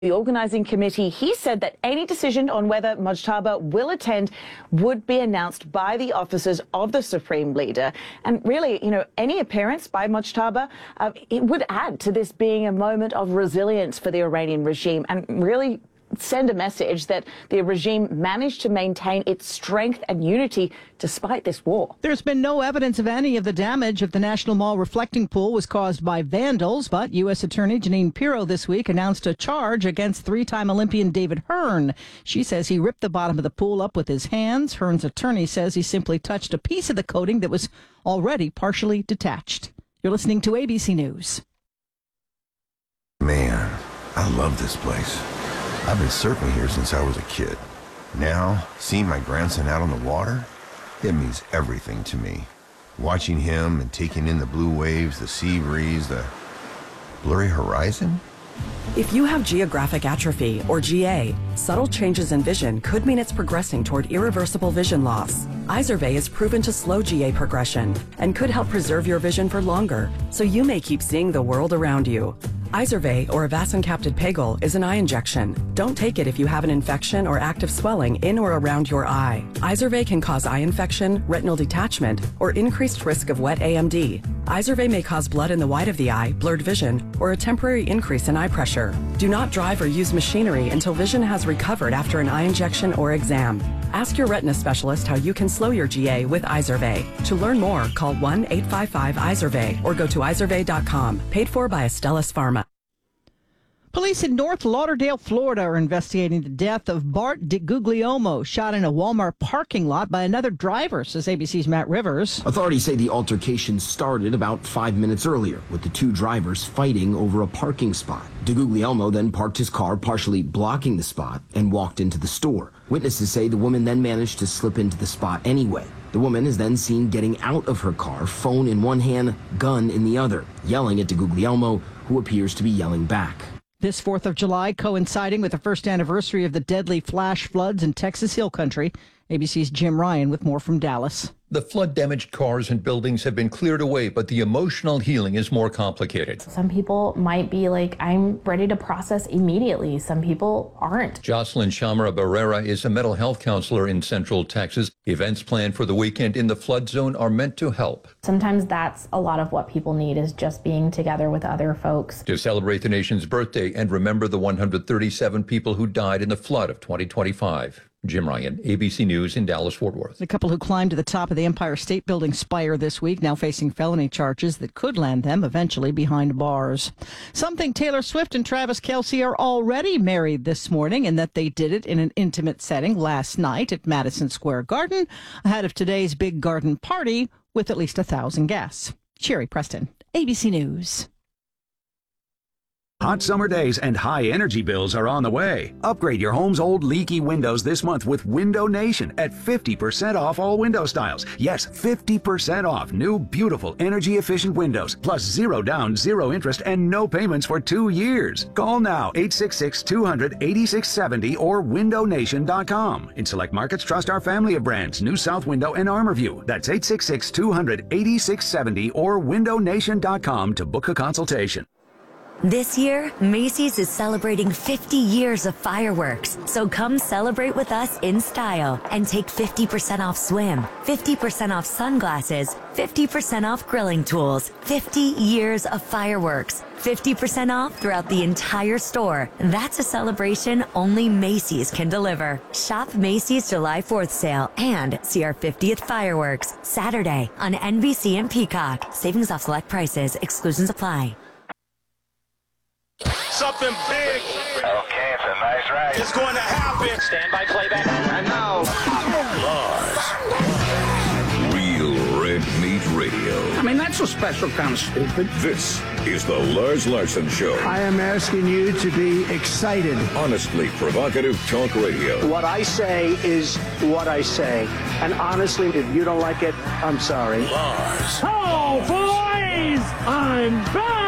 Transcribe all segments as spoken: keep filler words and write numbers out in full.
The organising committee, he said that any decision on whether Mujtaba will attend would be announced by the officers of the Supreme Leader. And really, you know, any appearance by Mujtaba, uh, it would add to this being a moment of resilience for the Iranian regime and really send a message that the regime managed to maintain its strength and unity despite this war. There's been no evidence of any of the damage of the National Mall reflecting pool was caused by vandals, but U S. Attorney Jeanine Pirro this week announced a charge against three-time Olympian David Hearn. She says he ripped the bottom of the pool up with his hands. Hearn's attorney says he simply touched a piece of the coating that was already partially detached. You're listening to A B C News. Man, I love this place. I've been surfing here since I was a kid. Now, seeing my grandson out on the water, it means everything to me. Watching him and taking in the blue waves, the sea breeze, the blurry horizon. If you have geographic atrophy, or G A, subtle changes in vision could mean it's progressing toward irreversible vision loss. Izervay is proven to slow G A progression and could help preserve your vision for longer, so you may keep seeing the world around you. Izervay, or avacincaptad pegol, is an eye injection. Don't take it if you have an infection or active swelling in or around your eye. Izervay can cause eye infection, retinal detachment, or increased risk of wet A M D. Izervay may cause blood in the white of the eye, blurred vision, or a temporary increase in eye pressure. Do not drive or use machinery until vision has recovered after an eye injection or exam. Ask your retina specialist how you can slow your G A with Izervay. To learn more, call one eight five five Izervay or go to izervay dot com. Paid for by Astellas Pharma. Police in North Lauderdale, Florida are investigating the death of Bart DiGuglielmo, shot in a Walmart parking lot by another driver, says A B C's Matt Rivers. Authorities say the altercation started about five minutes earlier, with the two drivers fighting over a parking spot. DiGuglielmo then parked his car, partially blocking the spot, and walked into the store. Witnesses say the woman then managed to slip into the spot anyway. The woman is then seen getting out of her car, phone in one hand, gun in the other, yelling at DiGuglielmo, who appears to be yelling back. This fourth of July, coinciding with the first anniversary of the deadly flash floods in Texas Hill Country. A B C's Jim Ryan with more from Dallas. The flood-damaged cars and buildings have been cleared away, but the emotional healing is more complicated. Some people might be like, I'm ready to process immediately. Some people aren't. Jocelyn Chamara Barrera is a mental health counselor in Central Texas. Events planned for the weekend in the flood zone are meant to help. Sometimes that's a lot of what people need, is just being together with other folks. To celebrate the nation's birthday and remember the one hundred thirty-seven people who died in the flood of twenty twenty-five. Jim Ryan, A B C News in Dallas-Fort Worth. The couple who climbed to the top of the Empire State Building spire this week now facing felony charges that could land them eventually behind bars. Some think Taylor Swift and Travis Kelce are already married this morning and that they did it in an intimate setting last night at Madison Square Garden ahead of today's big garden party with at least a thousand guests. Sherry Preston, A B C News. Hot summer days and high energy bills are on the way. Upgrade your home's old leaky windows this month with Window Nation at fifty percent off all window styles. Yes, fifty percent off new, beautiful, energy-efficient windows, plus zero down, zero interest, and no payments for two years. Call now, eight six six, two hundred, eighty-six seventy or window nation dot com. In select markets, trust our family of brands, New South Window and ArmorView. That's eight six six, two hundred, eighty-six seventy or window nation dot com to book a consultation. This year, Macy's is celebrating fifty years of fireworks. So come celebrate with us in style and take fifty percent off swim, fifty percent off sunglasses, fifty percent off grilling tools, fifty years of fireworks, fifty percent off throughout the entire store. That's a celebration only Macy's can deliver. Shop Macy's July fourth sale and see our fiftieth fireworks Saturday on N B C and Peacock. Savings off select prices. Exclusions apply. Something big. Okay, it's a nice ride. It's going to happen. Stand by playback. And now, Lars. Real Red Meat Radio. I mean, that's a special kind of stupid. This is the Lars Larson Show. I am asking you to be excited. Honestly provocative talk radio. What I say is what I say. And honestly, if you don't like it, I'm sorry. Lars. Oh, boys! I'm back!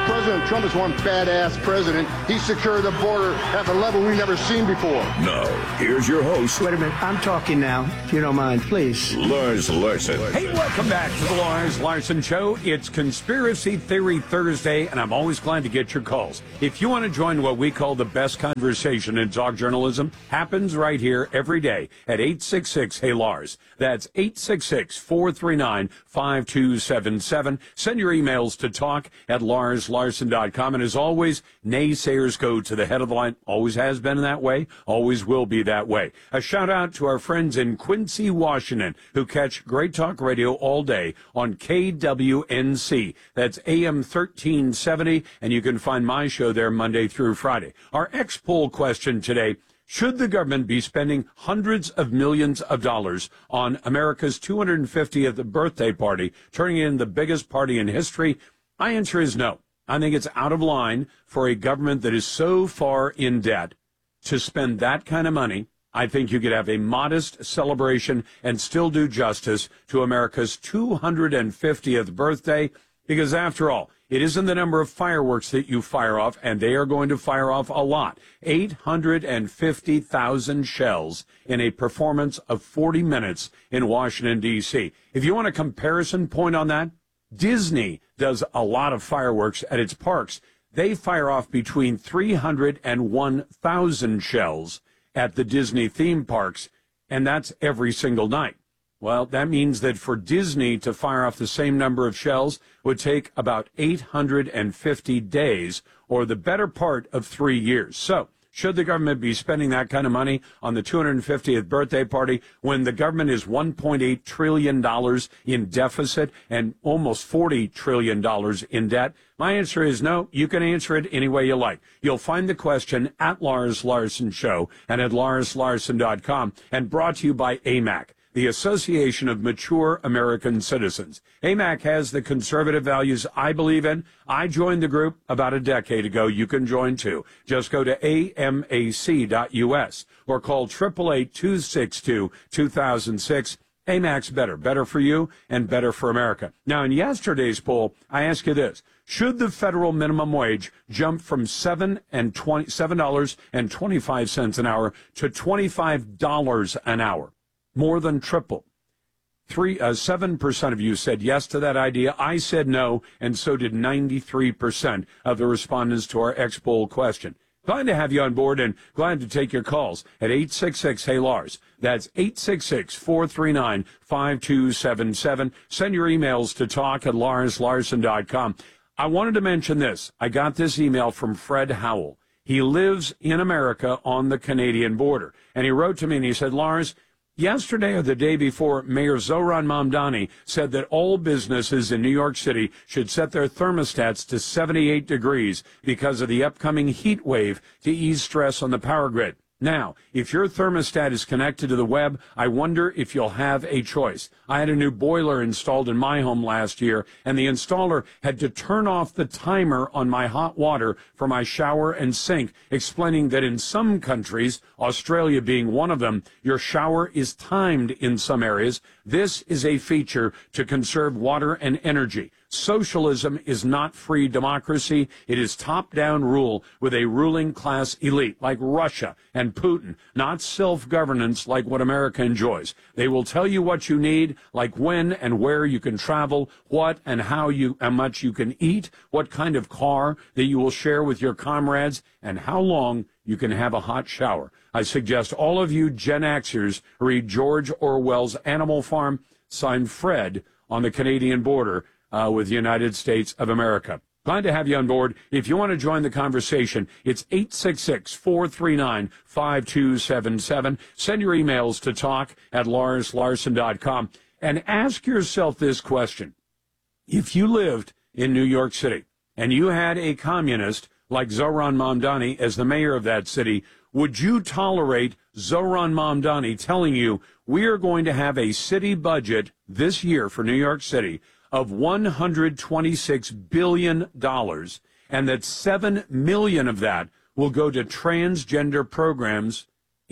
President Trump is one badass president. He secured the border at the level we've never seen before. Now, here's your host. Wait a minute. I'm talking now, if you don't mind, please. Lars Larson. Hey, welcome back to the Lars Larson Show. It's Conspiracy Theory Thursday, and I'm always glad to get your calls. If you want to join what we call the best conversation in talk journalism, happens right here every day at eight six six, hey Lars. That's eight six six, four three nine, five two seven seven. Send your emails to talk at lars larson dot com. And as always, naysayers go to the head of the line. Always has been that way. Always will be that way. A shout out to our friends in Quincy, Washington, who catch Great Talk Radio all day on K W N C. That's A M thirteen seventy, and you can find my show there Monday through Friday. Our X-Poll question today: should the government be spending hundreds of millions of dollars on America's two hundred fiftieth birthday party, turning it into the biggest party in history? My answer is no. I think it's out of line for a government that is so far in debt to spend that kind of money. I think you could have a modest celebration and still do justice to America's two hundred fiftieth birthday, because after all, it isn't the number of fireworks that you fire off, and they are going to fire off a lot. eight hundred fifty thousand shells in a performance of forty minutes in Washington, D C. If you want a comparison point on that, Disney does a lot of fireworks at its parks. They fire off between three hundred and one thousand shells at the Disney theme parks, and that's every single night. Well, that means that for Disney to fire off the same number of shells would take about eight hundred fifty days, or the better part of three years. So, should the government be spending that kind of money on the two hundred fiftieth birthday party when the government is one point eight trillion dollars in deficit and almost forty trillion dollars in debt? My answer is no. You can answer it any way you like. You'll find the question at Lars Larson Show and at lars larson dot com, and brought to you by A M A C, the Association of Mature American Citizens. A M A C has the conservative values I believe in. I joined the group about a decade ago. You can join too. Just go to A M A C dot U S or call eight eight eight, two six two, two thousand six. A M A C's better. Better for you and better for America. Now, in yesterday's poll, I ask you this: should the federal minimum wage jump from seven and twenty seven dollars and twenty five cents an hour to twenty five dollars an hour? More than triple. Three, uh, seven percent of you said yes to that idea. I said no, and so did ninety-three percent of the respondents to our X-Poll question. Glad to have you on board and glad to take your calls at eight six six, hey Lars. That's eight six six, four three nine, five two seven seven. Send your emails to talk at lars larson dot com. I wanted to mention this. I got this email from Fred Howell. He lives in America on the Canadian border. And he wrote to me and he said, Lars, yesterday or the day before, Mayor Zohran Mamdani said that all businesses in New York City should set their thermostats to seventy-eight degrees because of the upcoming heat wave to ease stress on the power grid. Now, if your thermostat is connected to the web, I wonder if you'll have a choice. I had a new boiler installed in my home last year, and the installer had to turn off the timer on my hot water for my shower and sink, explaining that in some countries, Australia being one of them, your shower is timed in some areas. This is a feature to conserve water and energy. Socialism is not free democracy. It is top-down rule with a ruling class elite like Russia and Putin, not self-governance like what America enjoys. They will tell you what you need, like when and where you can travel, what and how you how much you can eat, what kind of car that you will share with your comrades, and how long you can have a hot shower. I suggest all of you Gen Xers read George Orwell's Animal Farm, signed Fred, on the Canadian border uh, with the United States of America. Glad to have you on board. If you want to join the conversation, it's eight six six, four three nine, five two seven seven. Send your emails to talk at lars larson dot com and ask yourself this question. If you lived in New York City and you had a communist like Zohran Mamdani as the mayor of that city, would you tolerate Zohran Mamdani telling you we are going to have a city budget this year for New York City of one hundred twenty-six billion dollars, and that seven million dollars of that will go to transgender programs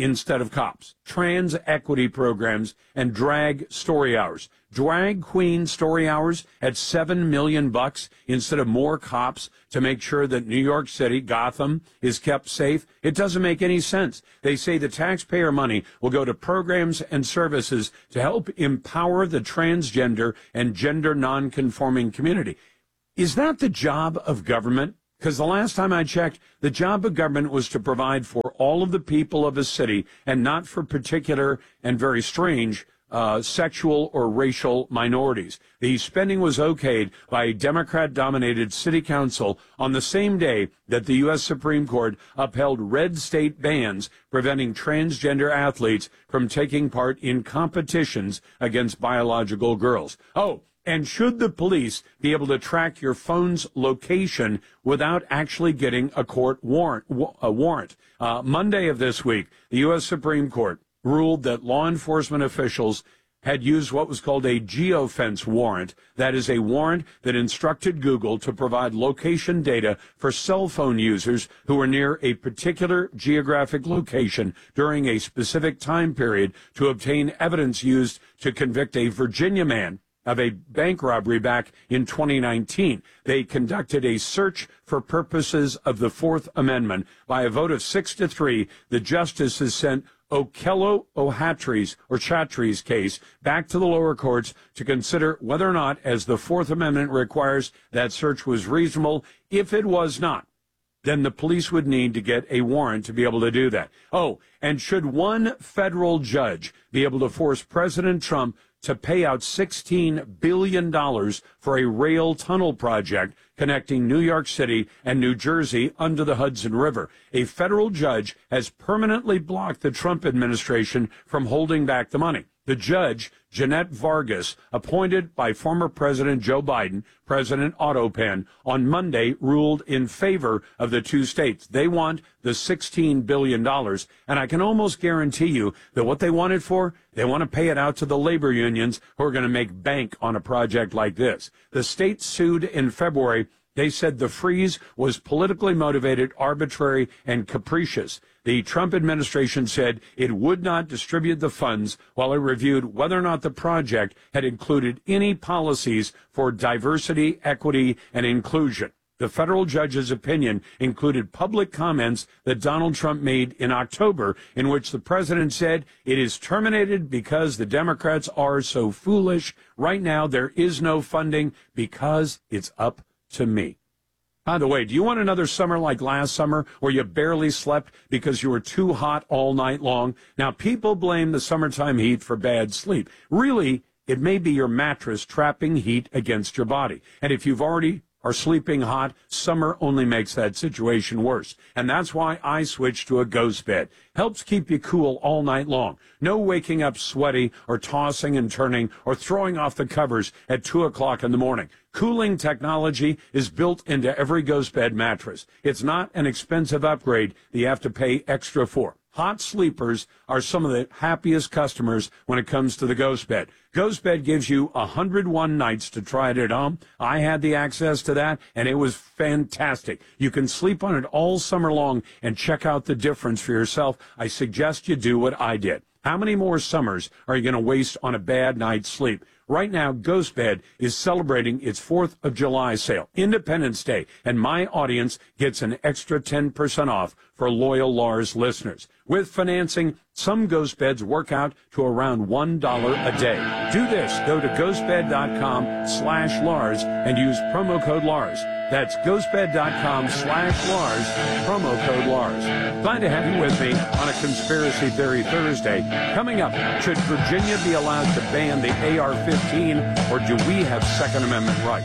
instead of cops, trans equity programs, and drag story hours. Drag queen story hours at seven million bucks instead of more cops to make sure that New York City, Gotham, is kept safe. It doesn't make any sense. They say the taxpayer money will go to programs and services to help empower the transgender and gender nonconforming community. Is that the job of government? Because the last time I checked, the job of government was to provide for all of the people of a city and not for particular and very strange uh, sexual or racial minorities. The spending was okayed by a Democrat-dominated city council on the same day that the U S Supreme Court upheld red state bans preventing transgender athletes from taking part in competitions against biological girls. Oh, and should the police be able to track your phone's location without actually getting a court warrant? A warrant. Uh, Monday of this week, the U S Supreme Court ruled that law enforcement officials had used what was called a geofence warrant. That is a warrant that instructed Google to provide location data for cell phone users who were near a particular geographic location during a specific time period to obtain evidence used to convict a Virginia man of a bank robbery back in twenty nineteen. They conducted a search for purposes of the Fourth Amendment. By a vote of six to three, the justices sent Okello Ohatri's or Chatri's case back to the lower courts to consider whether or not, as the Fourth Amendment requires, that search was reasonable. If it was not, then the police would need to get a warrant to be able to do that. Oh, and should one federal judge be able to force President Trump to pay out sixteen billion dollars for a rail tunnel project connecting New York City and New Jersey under the Hudson River? A federal judge has permanently blocked the Trump administration from holding back the money. The judge, Jeanette Vargas, appointed by former President Joe Biden, President Otto Penn, on Monday ruled in favor of the two states. They want the sixteen billion dollars, and I can almost guarantee you that what they want it for, they want to pay it out to the labor unions who are going to make bank on a project like this. The state sued in February. They said the freeze was politically motivated, arbitrary, and capricious. The Trump administration said it would not distribute the funds while it reviewed whether or not the project had included any policies for diversity, equity, and inclusion. The federal judge's opinion included public comments that Donald Trump made in October, in which the president said it is terminated because the Democrats are so foolish. Right now, there is no funding because it's up to me. By the way, do you want another summer like last summer where you barely slept because you were too hot all night long? Now, people blame the summertime heat for bad sleep. Really, it may be your mattress trapping heat against your body. And if you've already are sleeping hot, summer only makes that situation worse. And that's why I switched to a Ghost Bed. Helps keep you cool all night long. No waking up sweaty or tossing and turning or throwing off the covers at two o'clock in the morning. Cooling technology is built into every Ghost Bed mattress. It's not an expensive upgrade that you have to pay extra for. Hot sleepers are some of the happiest customers when it comes to the Ghost Bed. Ghost Bed gives you one hundred one nights to try it at home. I had the access to that, and it was fantastic. You can sleep on it all summer long and check out the difference for yourself. I suggest you do what I did. How many more summers are you going to waste on a bad night's sleep? Right now, Ghost Bed is celebrating its fourth of July sale, Independence Day, and my audience gets an extra ten percent off for loyal Lars listeners. With financing, some Ghost Beds work out to around one dollar a day. Do this. Go to ghostbed.com slash Lars and use promo code Lars. That's ghostbed.com slash Lars, promo code Lars. Glad to have you with me on a Conspiracy Theory Thursday. Coming up, should Virginia be allowed to ban the A R fifteen, or do we have Second Amendment rights?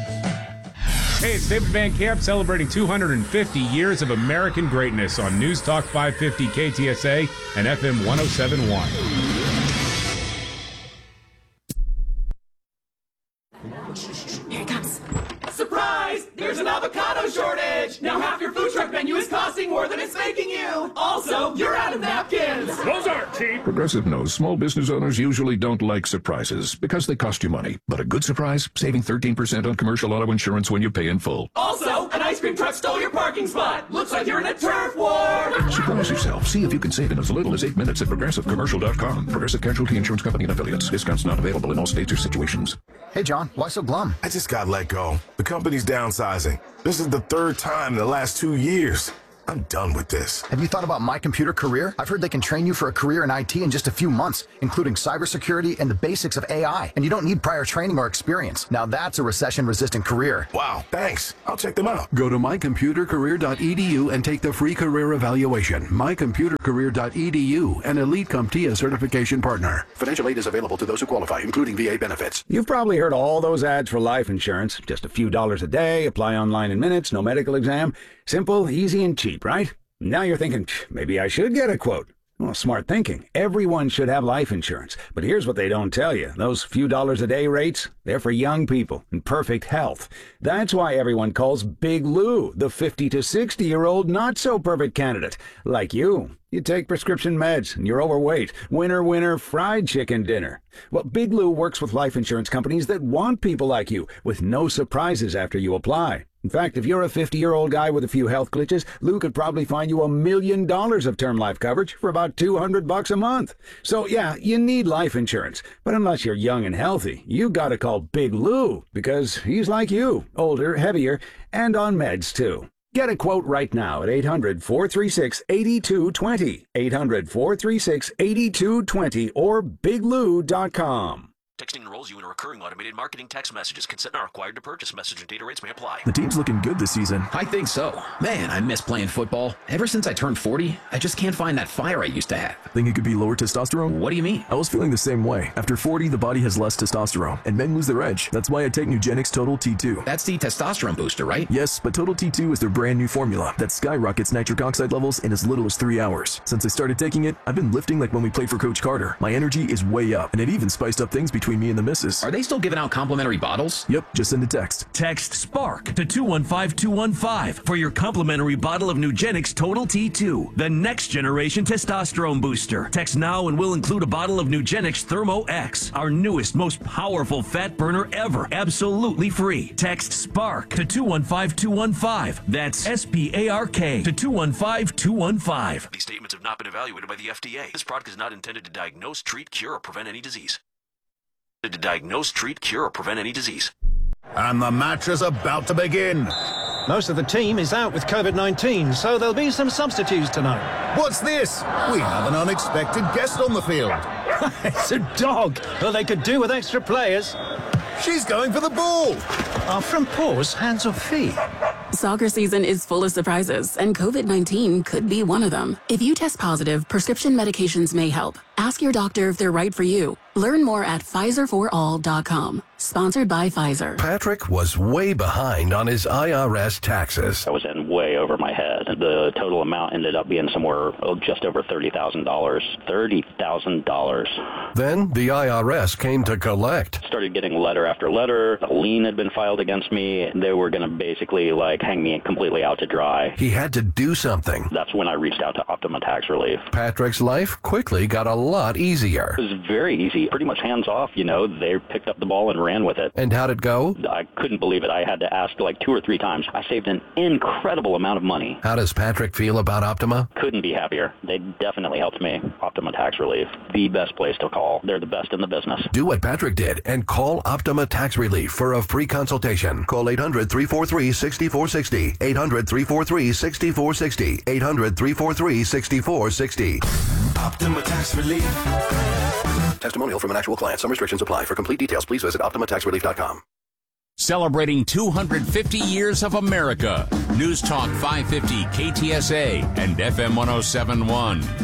Hey, it's David Van Camp celebrating two hundred fifty years of American greatness on News Talk five fifty K T S A and F M one oh seven point one. Here it comes. Surprise! There's an avocado shortage! Now half your food truck menu is costing more than it's making you! Oh, also, you're out of napkins. Those aren't cheap. Progressive knows small business owners usually don't like surprises because they cost you money. But a good surprise, saving thirteen percent on commercial auto insurance when you pay in full. Also, an ice cream truck stole your parking spot. Looks like you're in a turf war. Surprise yourself. See if you can save in as little as eight minutes at progressive commercial dot com. Progressive Casualty Insurance Company and affiliates. Discounts not available in all states or situations. Hey, John, why so glum? I just got let go. The company's downsizing. This is the third time in the last two years. I'm done with this. Have you thought about My Computer Career? I've heard they can train you for a career in I T in just a few months, including cybersecurity and the basics of A I. And you don't need prior training or experience. Now that's a recession-resistant career. Wow, thanks. I'll check them out. Go to my computer career dot e d u and take the free career evaluation. my computer career dot e d u, an Elite CompTIA certification partner. Financial aid is available to those who qualify, including V A benefits. You've probably heard all those ads for life insurance. Just a few dollars a day, apply online in minutes, no medical exam. Simple, easy, and cheap, right? Now you're thinking, maybe I should get a quote. Well, smart thinking. Everyone should have life insurance. But here's what they don't tell you. Those few dollars a day rates, they're for young people in perfect health. That's why everyone calls Big Lou the fifty to sixty-year-old not-so-perfect candidate. Like you. You take prescription meds, and you're overweight. Winner, winner, fried chicken dinner. Well, Big Lou works with life insurance companies that want people like you, with no surprises after you apply. In fact, if you're a fifty-year-old guy with a few health glitches, Lou could probably find you a million dollars of term life coverage for about two hundred bucks a month. So yeah, you need life insurance. But unless you're young and healthy, you gotta call Big Lou, because he's like you, older, heavier, and on meds too. Get a quote right now at eight hundred, four three six, eight two two zero, eight hundred, four three six, eight two two zero, or big lou dot com. Texting enrolls you in a recurring automated marketing text messages. Consent not required to purchase. Message and data rates may apply. The team's looking good this season. I think so. Man, I miss playing football. Ever since I turned forty, I just can't find that fire I used to have. Think it could be lower testosterone? What do you mean? I was feeling the same way. After forty, the body has less testosterone, and men lose their edge. That's why I take Nugenix Total T two. That's the testosterone booster, right? Yes, but Total T two is their brand new formula that skyrockets nitric oxide levels in as little as three hours. Since I started taking it, I've been lifting like when we played for Coach Carter. My energy is way up, and it even spiced up things between me and the missus. Are they still giving out complimentary bottles? Yep, just send a text. Text SPARK to two one five two one five for your complimentary bottle of Nugenix Total T two, the next generation testosterone booster. Text now and we'll include a bottle of Nugenix Thermo X, our newest, most powerful fat burner ever, absolutely free. Text SPARK to two one five two one five. That's S P A R K to two one five two one five. These statements have not been evaluated by the F D A. This product is not intended to diagnose, treat, cure, or prevent any disease. To diagnose, treat, cure, or prevent any disease. And the match is about to begin. Most of the team is out with COVID nineteen, so there'll be some substitutes tonight. What's this? We have an unexpected guest on the field. It's a dog. Well, they could do with extra players. She's going for the ball. Are from paws, hands, or feet? Soccer season is full of surprises, and COVID nineteen could be one of them. If you test positive, prescription medications may help. Ask your doctor if they're right for you. Learn more at Pfizer for all dot com. Sponsored by Pfizer. Patrick was way behind on his I R S taxes. I was in way over my head. The total amount ended up being somewhere oh, just over thirty thousand dollars. thirty thousand dollars. Then the I R S came to collect. Started getting letter after letter. A lien had been filed against me. They were going to basically like hang me completely out to dry. He had to do something. That's when I reached out to Optima Tax Relief. Patrick's life quickly got a lot easier. It was very easy. Pretty much hands off, you know. They picked up the ball and ran with it. And how'd it go? I couldn't believe it. I had to ask like two or three times. I saved an incredible amount of money. How does Patrick feel about Optima? Couldn't be happier. They definitely helped me. Optima Tax Relief, the best place to call. They're the best in the business. Do what Patrick did and call Optima Tax Relief for a free consultation. Call eight hundred, three four three, six four six zero, eight hundred, three four three, six four six zero, eight hundred, three four three, six four six zero. Optima Tax Relief. Testimonial from an actual client. Some restrictions apply. For complete details, please visit optima tax relief dot com. Celebrating two hundred fifty years of America. News Talk five fifty K T S A and F M one oh seven point one.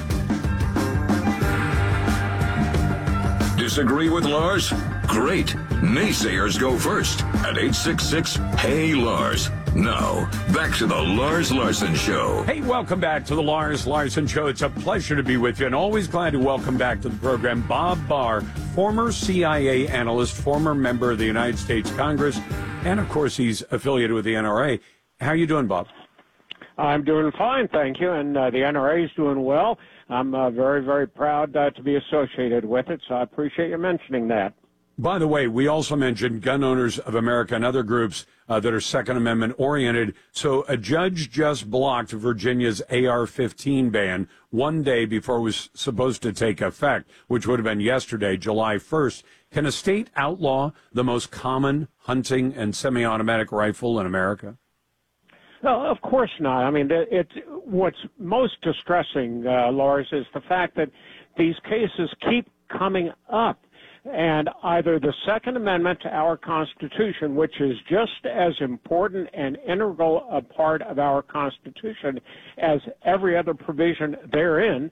Disagree with Lars? Great. Naysayers go first at eight six six, Hey Lars. Now, back to the Lars Larson Show. Hey, welcome back to the Lars Larson Show. It's a pleasure to be with you, and always glad to welcome back to the program Bob Barr, former C I A analyst, former member of the United States Congress, and, of course, he's affiliated with the N R A. How are you doing, Bob? I'm doing fine, thank you, and uh, the N R A is doing well. I'm uh, very, very proud uh, to be associated with it, so I appreciate you mentioning that. By the way, we also mentioned Gun Owners of America and other groups uh, that are Second Amendment oriented. So a judge just blocked Virginia's A R fifteen ban one day before it was supposed to take effect, which would have been yesterday, July first. Can a state outlaw the most common hunting and semi-automatic rifle in America? No, of course not. I mean, it, what's most distressing, uh, Lars, is the fact that these cases keep coming up. And either the Second Amendment to our Constitution, which is just as important and integral a part of our Constitution as every other provision therein,